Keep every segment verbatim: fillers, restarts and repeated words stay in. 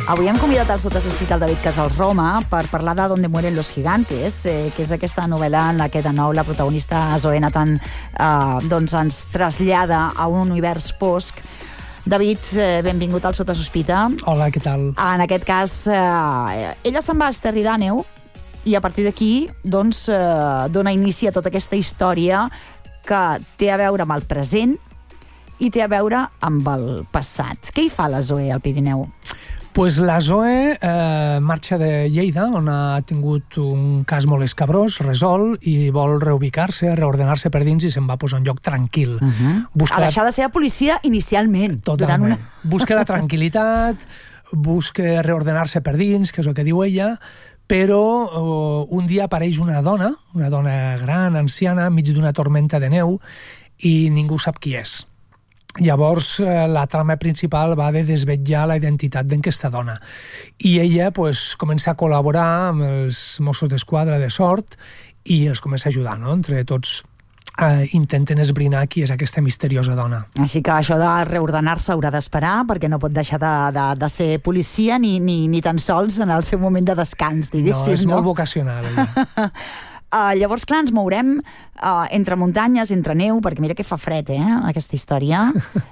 Avui hem convidat al sotasospital David Casals Roma per parlar de Donde mueren los gigantes, eh, que és aquesta novel·la en la que de nou la protagonista Zoe Nathan eh, doncs ens trasllada a un univers fosc. David, eh, benvingut al Sotasospita. Hola, què tal? En aquest cas, eh, ella se'n va a Esterri d'Àneu i a partir d'aquí doncs, eh, dona inici a tota aquesta història que té a veure amb el present i té a veure amb el passat. Què hi fa la Zoe al Pirineu? Pues la Zoe eh, marxa de Lleida, on ha tingut un cas molt escabrós, resolt, i vol reubicar-se, reordenar-se per dins i se'n va posar un lloc tranquil. Uh-huh. Busca... A deixar de ser a policia inicialment. Totalment. Una... Busca la tranquil·litat, busca reordenar-se per dins, que és el que diu ella, però uh, un dia apareix una dona, una dona gran, anciana, enmig d'una tormenta de neu, i ningú sap qui és. Llavors, la trama principal va de desvetllar la identitat d'aquesta dona. I ella pues, comença a col·laborar amb els Mossos d'Esquadra de Sort i els comença a ajudar, no? Entre tots eh, intenten esbrinar qui és aquesta misteriosa dona. Així que això de reordenar-se haurà d'esperar, perquè no pot deixar de, de, de ser policia ni, ni, ni tan sols en el seu moment de descans, diguéssim. No, és no? molt vocacional, ella. Uh, llavors, clar, ens mourem uh, entre muntanyes, entre neu, perquè mira que fa fred, eh, aquesta història.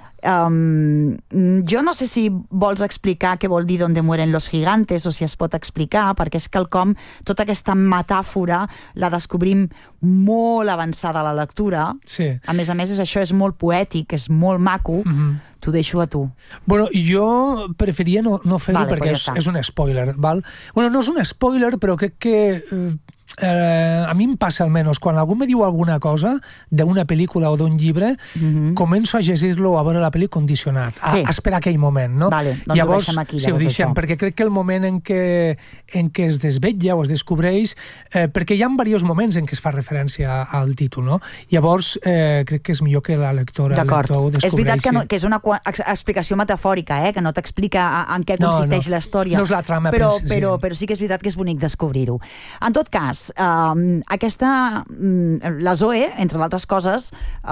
Um, jo no sé si vols explicar què vol dir Donde mueren los gigantes o si es pot explicar, perquè és quelcom, tota aquesta metàfora la descobrim molt avançada a la lectura. Sí. A més a més, és això és molt poètic, és molt maco. Mm-hmm. T'ho deixo a tu. Bueno, jo preferia no, no fer-ho vale, perquè pues ja és, és un spoiler, val? Bueno, no és un spoiler, però crec que eh, eh, a mi em passa almenys, quan algú me diu alguna cosa d'una pel·lícula o d'un llibre, mm-hmm. començo a llegir-lo o a veure la pel·li condicionat, a, sí. a esperar aquell moment, no? Vale, doncs llavors, ho deixem aquí. Sí, ho deixem, això. Perquè crec que el moment en què, en què es desvetlla o es descobreix, eh, perquè hi ha diversos moments en què es fa referència al títol, no? Llavors, eh, crec que és millor que la lectora D'acord. lector ho descobreixi. És veritat que, no, que és una explicació metafòrica, eh? Que no t'explica en què consisteix no, no. la història. No és la trama, però, sí. però, però sí que és veritat que és bonic descobrir-ho. En tot cas, um, aquesta, um, la Zoe, entre d'altres coses,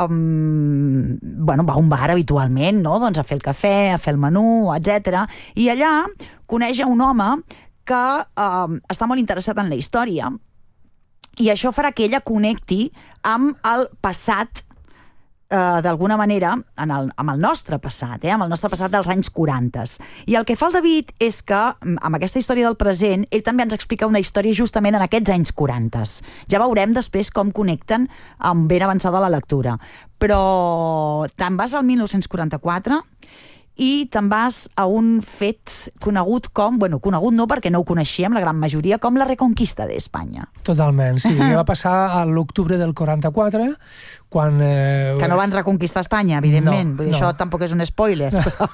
um, bueno, va a un bar habitualment, no? Doncs a fer el cafè, a fer el menú, etcètera. I allà coneix a un home que um, està molt interessat en la història i això farà que ella connecti amb el passat Uh, d'alguna manera en el, amb el nostre passat, eh? amb el nostre passat dels anys quaranta. I el que fa el David és que, amb aquesta història del present, ell també ens explica una història justament en aquests anys quaranta. Ja veurem després com connecten amb ben avançada la lectura. Però te'n vas al mil nou-cents quaranta-quatre i te'n vas a un fet conegut com, bueno, conegut no perquè no ho coneixíem la gran majoria, com la Reconquista d'Espanya. Totalment, sí. Uh-huh. Va passar a l'octubre del quaranta-quatre, quan... Eh... Que no van reconquistar Espanya, evidentment. No, Vull dir, no. això tampoc és un spoiler.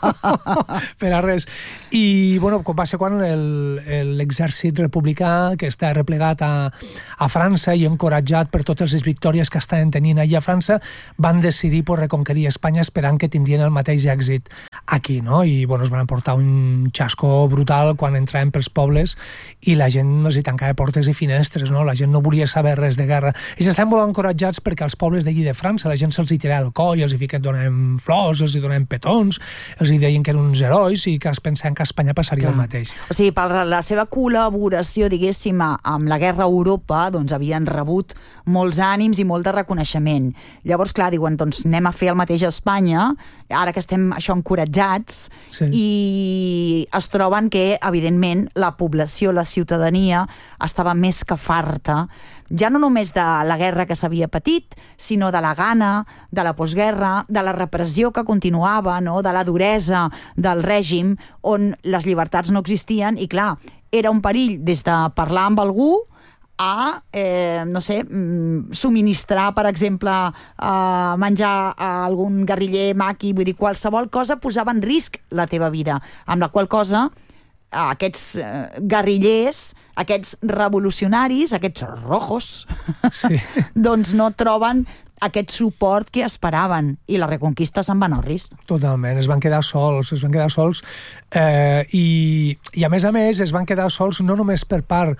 Per a res. I, bueno, va ser quan l'exèrcit republicà, que està replegat a, a França i encoratjat per totes les victòries que estaven tenint allà a França, van decidir pues, reconquerir Espanya esperant que tindrien el mateix èxit aquí, no? I, bueno, es van portar un xasco brutal quan entraven pels pobles i la gent no s'hi tancava portes i finestres, no? La gent no volia saber res de guerra. Ells estaven molt encoratjats perquè els pobles d'allí de França la gent se'ls hi tirava el coll, els hi fiquen donaven flors, els hi donaven petons, els hi deien que eren uns herois i que es pensaven que a Espanya passaria clar. El mateix. O sigui, per la seva col·laboració, diguéssim, amb la guerra a Europa, doncs havien rebut molts ànims i molt de reconeixement. Llavors, clar, diuen, doncs anem a fer el mateix a Espanya, ara que estem això encoratjats, sí. I es troben que, evidentment, la població, la ciutadania, estava més que farta, ja no només de la guerra que s'havia patit, sinó de la gana, de la postguerra, de la repressió que continuava, no? De la duresa del règim, on les llibertats no existien, i clar, era un perill des de parlar amb algú a, eh, no sé, subministrar, per exemple, eh, menjar a algun guerriller maqui, vull dir, qualsevol cosa posava en risc la teva vida, amb la qual cosa aquests eh, guerrillers, aquests revolucionaris, aquests rojos, sí. doncs no troben aquest suport que esperaven i la Reconquista se'n va a Norris. Totalment, es van quedar sols, es van quedar sols eh, i, i a més a més es van quedar sols no només per part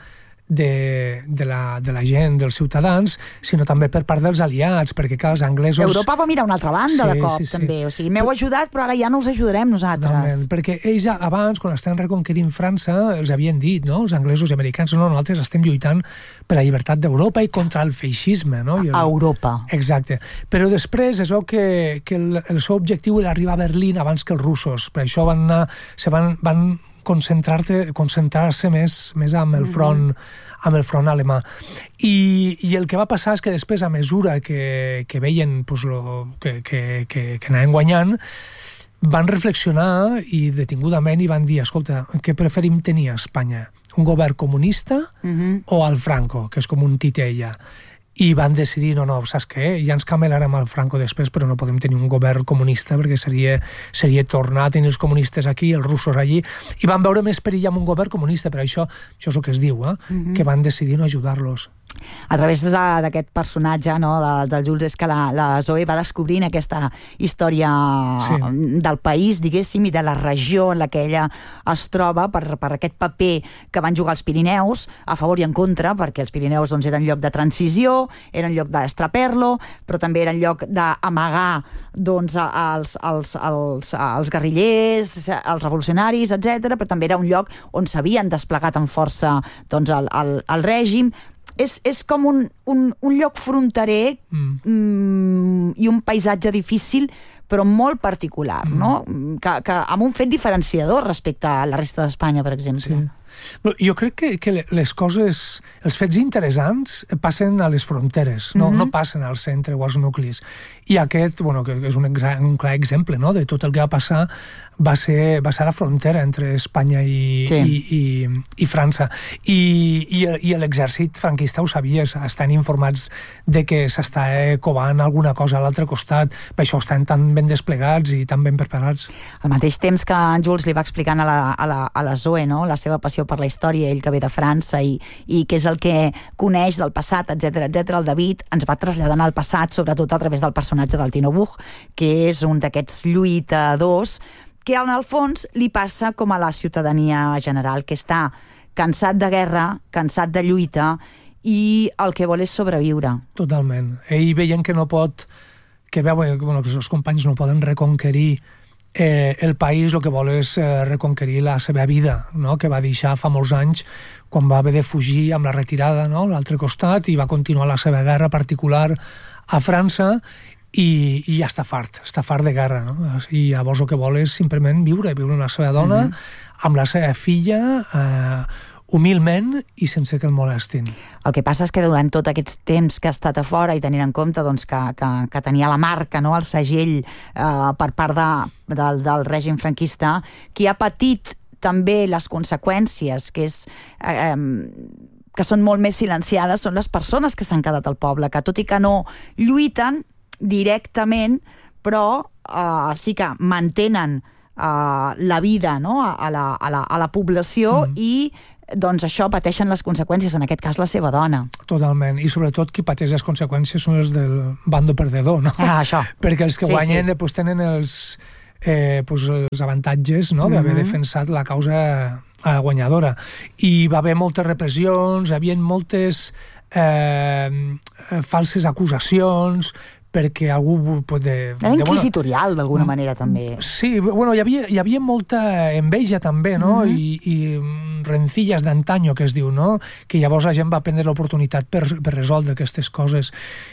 de, de, la, de la gent, dels ciutadans, sinó també per part dels aliats, perquè clar, els anglesos... Europa va mirar una altra banda sí, de cop, sí, sí. també. O sigui, m'heu ajudat, però ara ja no us ajudarem nosaltres. Totalment, perquè ells abans, quan estan reconquerint França, els havien dit, no?, els anglesos i americans, no, nosaltres estem lluitant per la llibertat d'Europa i contra el feixisme, no? I el... A Europa. Exacte. Però després es veu que, que el, el seu objectiu era arribar a Berlín abans que els russos. Per això van anar, se van, van concentrar-se concentrar-se més, més amb el front, amb el front alemà. I, I el que va passar és que després, a mesura que, que veien pues, lo, que, que, que, que anaven guanyant, van reflexionar i detingudament i van dir, escolta, què preferim tenir a Espanya? Un govern comunista Uh-huh. o al Franco, que és com un titella? I van decidir, no, no, saps què? Ja ens camelarem al Franco després, però no podem tenir un govern comunista perquè seria, seria tornar a tenir els comunistes aquí, els russos allí, i van veure més perill amb un govern comunista, però això, això és el que es diu, eh? Uh-huh. Que van decidir no ajudar-los. A través d'aquest personatge, no, de, del Jules, és que la, la Zoe va descobrint aquesta història Sí. del país, diguéssim, i de la regió en la que ella es troba per, per aquest paper que van jugar els Pirineus, a favor i en contra, perquè els Pirineus doncs, eren lloc de transició, eren lloc d'estraper-lo, però també eren lloc d'amagar doncs, als, als, als, als guerrillers, als revolucionaris, etcètera, però també era un lloc on s'havien desplegat amb força doncs, el, el, el règim. És, és com un, un, un lloc fronterer mm. Mm, i un paisatge difícil, però molt particular, mm. no? Que, que amb un fet diferenciador respecte a la resta d'Espanya, per exemple. Sí. Jo crec que, que les coses, els fets interessants passen a les fronteres, no, mm-hmm. no passen al centre o als nuclis. I aquest, bueno, que és un, un clar exemple, no?, de tot el que va passar, va ser, va ser la frontera entre Espanya i, sí. i, i, i França. I, i, i l'exèrcit franquista ho sabia, estan informats de que s'està covant alguna cosa a l'altre costat, per això estan tan ben desplegats i tan ben preparats. Al mateix temps que en Jules li va explicant a la, a la, a la Zoe, no?, la seva passió per la història, ell que ve de França i, i que és el que coneix del passat, etcètera, etcètera, el David ens va traslladant al passat, sobretot a través del personatge del Tino Buch, que és un d'aquests lluitadors que en el fons li passa com a la ciutadania general, que està cansat de guerra, cansat de lluita i el que vol és sobreviure. Totalment. Ell veient que no pot, que veu bueno, que els seus companys no poden reconquerir Eh, el país, el que vol és eh, reconquerir la seva vida, no?, que va deixar fa molts anys quan va haver de fugir amb la retirada, no?, a l'altre costat, i va continuar la seva guerra particular a França i, i ja està fart, està fart de guerra, no? I llavors el que vol és simplement viure, viure amb la seva dona, mm-hmm. amb la seva filla, eh, humilment i sense que el molestin. El que passa és que durant tot aquest temps que ha estat a fora i tenint en compte doncs, que, que, que tenia la marca, no?, el segell eh, per part de, del, del règim franquista, qui ha patit també les conseqüències, que és... Eh, que són molt més silenciades, són les persones que s'han quedat al poble, que tot i que no lluiten directament, però eh, sí que mantenen Uh, la vida, no?, a, la, a, la, a la població mm. i doncs això pateixen les conseqüències, en aquest cas la seva dona. Totalment, i sobretot qui pateix les conseqüències són els del bando perdedor, no? Ah, això. Perquè els que sí, guanyen sí. Pues, tenen els, eh, pues, els avantatges, no?, d'haver mm-hmm. defensat la causa eh, guanyadora. I va haver moltes repressions, hi havia moltes eh, falses acusacions, perquè algú... Pues, de, Era inquisitorial, de, d'alguna manera, també. Sí, bueno, hi havia, hi havia molta enveja, també, no?, mm-hmm. I, i rencilles d'antanyo, que es diu, no?, que llavors la gent va prendre l'oportunitat per, per resoldre aquestes coses.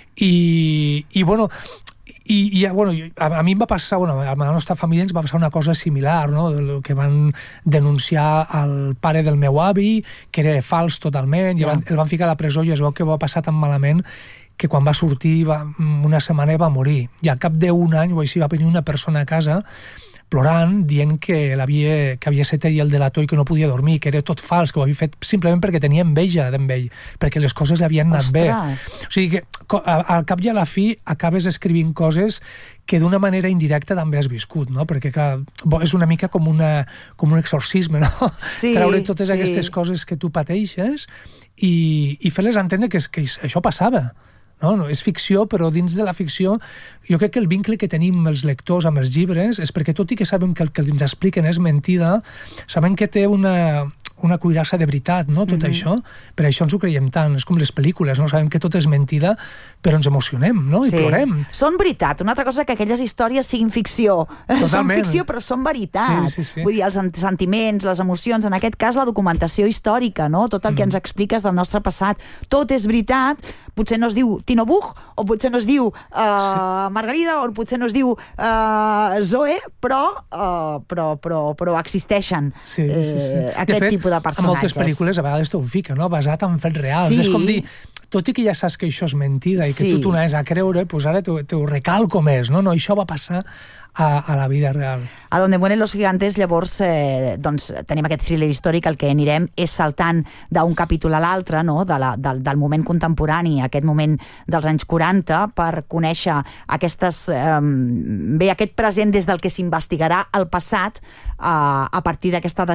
I, i bueno... I, i bueno, a, a mi em va passar, bueno, a la nostra família ens va passar una cosa similar, no?, que van denunciar al pare del meu avi, que era fals totalment, i yeah. el van ficar a la presó i es veu que va passar tan malament que quan va sortir va, una setmana va morir. I al cap d'un any o així va venir una persona a casa plorant, dient que, l'havia, que havia estat ell el delator i que no podia dormir, que era tot fals, que ho havia fet simplement perquè tenia enveja d'ell, perquè les coses havien anat Ostres. bé. O sigui que al cap i a la fi acabes escrivint coses que d'una manera indirecta també has viscut, no? Perquè, clar, és una mica com, una, com un exorcisme, no? Sí, treure totes sí. aquestes coses que tu pateixes i, i fer-les entendre que, que això passava. No, no, és ficció, però dins de la ficció jo crec que el vincle que tenim els lectors amb els llibres és perquè tot i que sabem que el que ens expliquen és mentida, sabem que té una, una cuirassa de veritat, no?, tot mm-hmm. això. Per això ens ho creiem tant. És com les pel·lícules, no? Sabem que tot és mentida, però ens emocionem, no?, i sí. plorem. Són veritat. Una altra cosa que aquelles històries siguin ficció. Totalment. Són ficció, però són veritat. Sí, sí, sí. Vull dir, els sentiments, les emocions, en aquest cas la documentació històrica, no?, tot el que mm. ens expliques del nostre passat. Tot és veritat. Potser no es diu Tino Buch, o potser no es diu uh, sí. Margarida, o potser no es diu uh, Zoe, però, uh, però, però, però existeixen sí, sí, sí. Eh, aquest de fet, tipus de personatges. En moltes pel·lícules a vegades t'ho fica, no?, basat en fets reals. Sí. És com dir, tot i que ja saps que això és mentida i que sí. tu t'ho anaves a creure, doncs ara t'ho recalco més, no? No, això va passar a, a la vida real. A Donde mueren los gigantes, llavors, eh, doncs, tenim aquest thriller històric, el que anirem és saltant d'un capítol a l'altre, no?, de la, del, del moment contemporani, aquest moment dels anys quaranta, per conèixer aquestes, eh, bé, aquest present des del que s'investigarà el passat, eh, a partir d'aquesta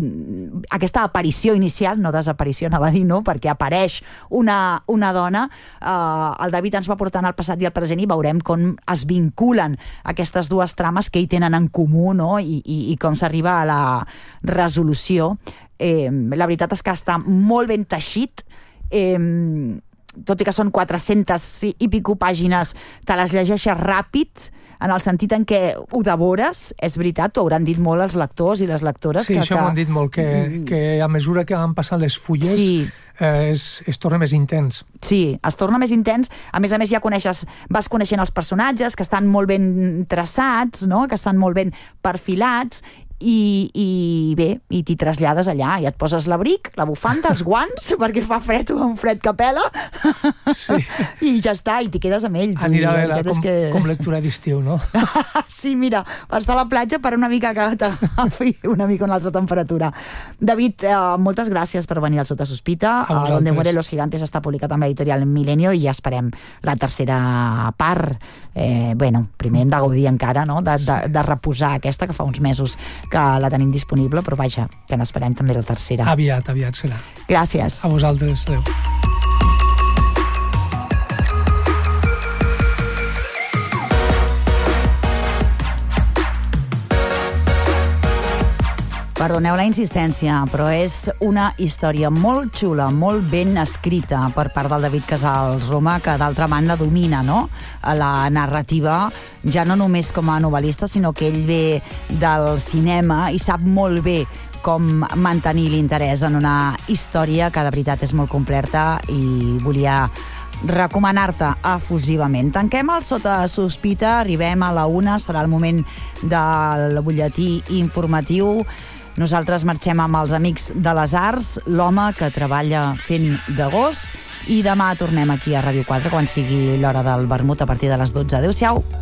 aquesta aparició inicial, no desaparició, anava a dir, no?, perquè apareix una, una dona. Eh, el David ens va portant al passat i al present i veurem com es vinculen aquestes dues trames que hi tenen en comú, no?, i, i, i com s'arriba a la resolució. Eh, la veritat és que està molt ben teixit. Eh, tot i que són quatre-centes i pico pàgines, te les llegeixes ràpid, en el sentit en què ho devores. És veritat, t'ho hauran dit molt els lectors i les lectores. Sí, que, això que... m'ho han dit molt, que, que a mesura que van passant les fulles sí. eh, es, es torna més intens. Sí, es torna més intens. A més a més, ja coneixes, vas coneixent els personatges, que estan molt ben traçats, no?, que estan molt ben perfilats, i, i bé, i t'hi trasllades allà, i et poses l'abric, la bufanda, els guants, perquè fa fred, un fred que pela, sí. i ja està, i t'hi quedes amb ells. Anirà bé, com, que... com lectura d'estiu, no? Sí, mira, per estar a la platja per una mica que t'agafi una mica una altra temperatura. David, eh, moltes gràcies per venir al Sota Sospita. A Donde mueren los gigantes està publicat amb l'editorial Milenio i ja esperem la tercera part. Eh, bueno, primer hem de gaudir encara, no?, de, de, de reposar aquesta, que fa uns mesos que la tenim disponible, però vaja, que n'esperem també la tercera. Aviat, aviat serà. Gràcies. A vosaltres, adeu. Perdoneu la insistència, però és una història molt xula, molt ben escrita per part del David Casals Roma, que d'altra banda domina, no?, la narrativa, ja no només com a novel·lista, sinó que ell ve del cinema i sap molt bé com mantenir l'interès en una història que de veritat és molt completa, i volia recomanar-te efusivament. Tanquem el Sota Sospita, arribem a la una, serà el moment del butlletí informatiu. Nosaltres marxem amb els Amics de les Arts, l'home que treballa fent de gos, i demà tornem aquí a Ràdio quatre quan sigui l'hora del vermut a partir de les dotze. Adéu-siau.